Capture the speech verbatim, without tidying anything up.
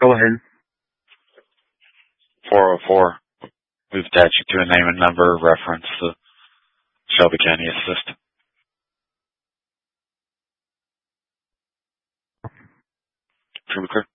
Go ahead. four oh four. We've attached you to a name and number reference to Shelby County Assist. True, clear.